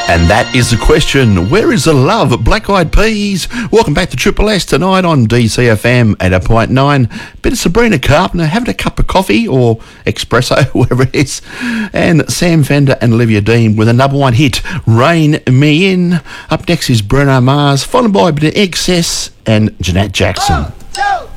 And that is the question. Where is the love? Black Eyed Peas. Welcome back to Triple S tonight on DCFM 8.9. Bit of Sabrina Carpenter having a cup of coffee or espresso, whatever it is. And Sam Fender and Olivia Dean with a number one hit, Rain Me In. Up next is Bruno Mars, followed by a bit of Excess and Jeanette Jackson. 1, 2,